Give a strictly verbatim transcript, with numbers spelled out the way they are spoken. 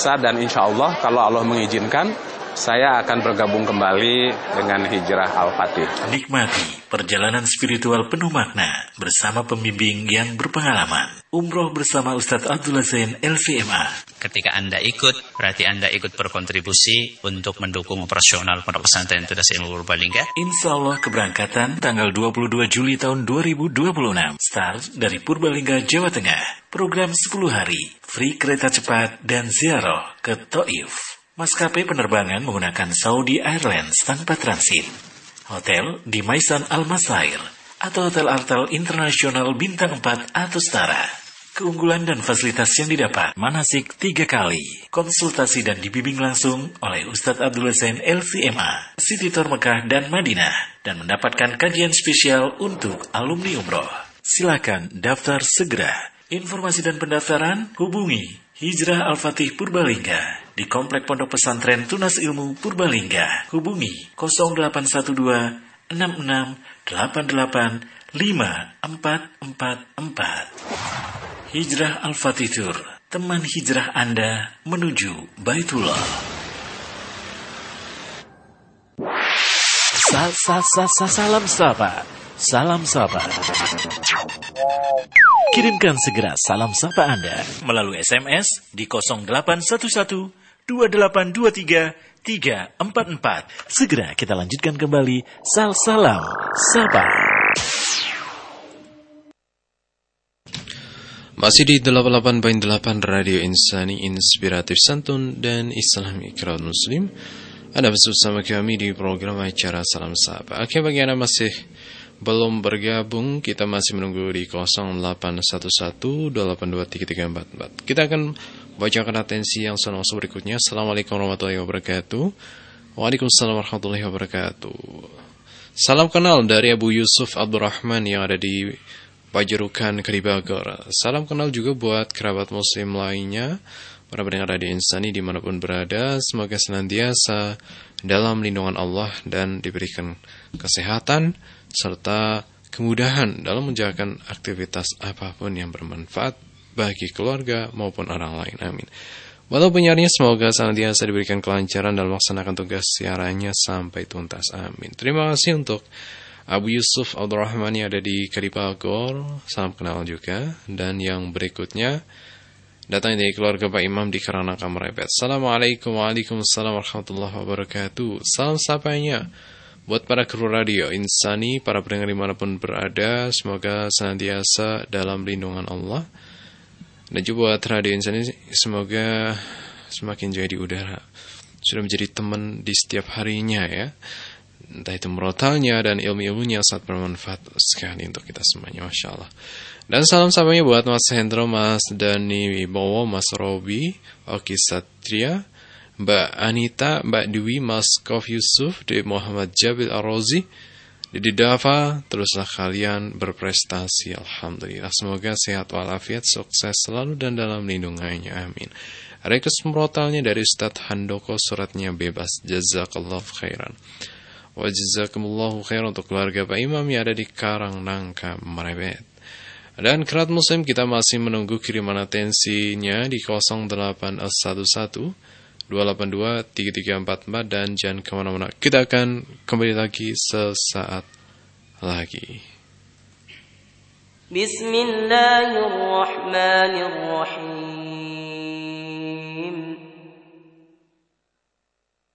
Dan insya Allah kalau Allah mengizinkan, saya akan bergabung kembali dengan Hijrah Al-Fatih. Nikmati perjalanan spiritual penuh makna bersama pembimbing yang berpengalaman. Umroh bersama Ustadz Abdullah Zain L V M A. Ketika Anda ikut, berarti Anda ikut berkontribusi untuk mendukung operasional Pondok Pesantren Tunas Ilmu Purbalingga. Insya Allah keberangkatan tanggal dua puluh dua Juli tahun dua ribu dua puluh enam. Start dari Purbalingga, Jawa Tengah. Program sepuluh hari, free kereta cepat dan ziarah ke Taif. Maskapai penerbangan menggunakan Saudi Airlines tanpa transit. Hotel di Maisan Al-Masair atau Hotel Artal Internasional Bintang empat atau setara. Keunggulan dan fasilitas yang didapat, manasik tiga kali. Konsultasi dan dibimbing langsung oleh Ustadz Abdullah Zain L V M A, City Tour Mekah dan Madinah. Dan mendapatkan kajian spesial untuk alumni umroh. Silakan daftar segera. Informasi dan pendaftaran hubungi Hijrah Al-Fatih Purbalingga di Komplek Pondok Pesantren Tunas Ilmu Purbalingga. Hubungi nol delapan satu dua enam enam delapan delapan lima empat empat empat. Hijrah Al-Fatih Tour, teman hijrah Anda menuju Baitullah. Sa sa sa sa salam sapa, salam sapa. Kirimkan segera salam sapa Anda melalui S M S di nol delapan satu satu dua delapan dua tiga tiga empat empat. Segera kita lanjutkan kembali sal salam sapa. Masih di delapan puluh delapan koma delapan Radio Insani, Inspiratif Santun dan Islami Crowd Muslim. Anda bersama kami di program acara Salam Sapa. Oke, bagi Anda masih belum bergabung, kita masih menunggu di nol delapan satu satu dua delapan dua tiga tiga empat empat. Kita akan bacakan atensi yang sonong berikutnya. Assalamualaikum warahmatullahi wabarakatuh. Waalaikumsalam warahmatullahi wabarakatuh. Salam kenal dari Abu Yusuf Abdurrahman yang ada di Pajerukan, Kedibagor. Salam kenal juga buat kerabat muslim lainnya, para pendengar Radio Insani dimanapun berada. Semoga senantiasa dalam lindungan Allah dan diberikan kesehatan serta kemudahan dalam menjalankan aktivitas apapun yang bermanfaat bagi keluarga maupun orang lain. Amin. Walau penyiarnya semoga senantiasa diberikan kelancaran dalam melaksanakan tugas siarannya sampai tuntas. Amin. Terima kasih untuk Abu Yusuf Abdurrahman yang ada di Kedibagor. Salam kenal juga. Dan yang berikutnya datang dari keluarga Pak Imam di Karanaka Merepet. Assalamualaikum warahmatullahi wabarakatuh. Salam sapanya buat para kru radio Insani, para pendengar dimanapun berada, semoga senantiasa dalam lindungan Allah. Dan juga buat radio Insani, semoga semakin jadi udara, sudah menjadi teman di setiap harinya ya. Entah itu merotalnya dan ilmu-ilmunya sangat bermanfaat sekali untuk kita semuanya, Masya Allah. Dan salam samanya buat Mas Hendro, Mas Dani Wibowo, Mas Robi, Oki Satria, Mbak Anita, Mbak Dwi, Mas Kof Yusuf, Dede Muhammad Jabil Ar-Rozi, Dede Dava. Teruslah kalian berprestasi, Alhamdulillah. Semoga sehat walafiat, sukses selalu dan dalam lindungannya, amin. Request merotalnya dari Ustadz Handoko, suratnya bebas. Jazakallah khairan. Wa jazakumullahu khairan untuk keluarga Pak Imam yang ada di Karangnangka Merepet. Dan kerat muslim kita masih menunggu kiriman atensinya di nol delapan satu satu dua delapan dua tiga tiga empat empat. Dan jangan kemana-mana, kita akan kembali lagi sesaat lagi. Bismillahirrahmanirrahim.